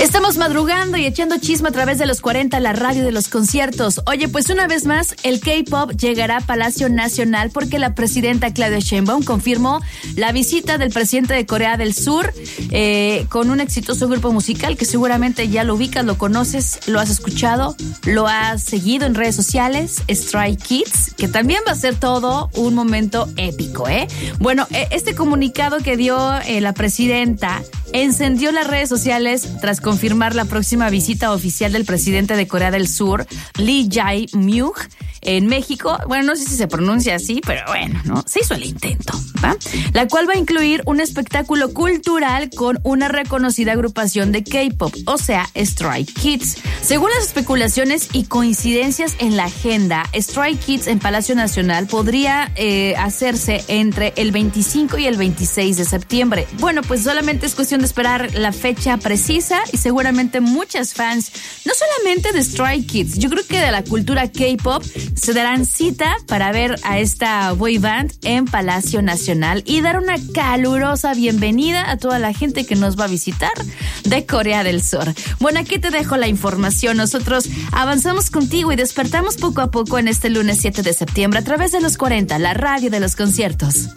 Estamos madrugando y echando chisme a través de los 40, la radio de los conciertos. Oye, pues una vez más, el K-pop llegará a Palacio Nacional porque la presidenta Claudia Sheinbaum confirmó la visita del presidente de Corea del Sur con un exitoso grupo musical que seguramente ya lo ubicas, lo conoces, lo has escuchado, lo has seguido en redes sociales, Stray Kids, que también va a ser todo un momento épico, ¿eh? Bueno, este comunicado que dio la presidenta encendió las redes sociales tras confirmar la próxima visita oficial del presidente de Corea del Sur, Lee Jae-myung, en México. Bueno, no sé si se pronuncia así, pero bueno, ¿no? Se hizo el intento, ¿va? La cual va a incluir un espectáculo cultural con una reconocida agrupación de K-pop, o sea, Stray Kids. Según las especulaciones y coincidencias en la agenda, Stray Kids en Palacio Nacional podría hacerse entre el 25 y el 26 de septiembre. Bueno, pues solamente es cuestión de esperar la fecha precisa y seguramente muchas fans, no solamente de Stray Kids, yo creo que de la cultura K-pop, se darán cita para ver a esta boy band en Palacio Nacional y dar una calurosa bienvenida a toda la gente que nos va a visitar de Corea del Sur. Bueno, aquí te dejo la información. Nosotros avanzamos contigo y despertamos poco a poco en este lunes 7 de septiembre a través de los 40, la radio de los conciertos.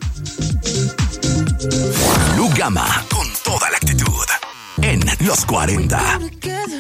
Blue Gamma, con toda la actitud, en los 40.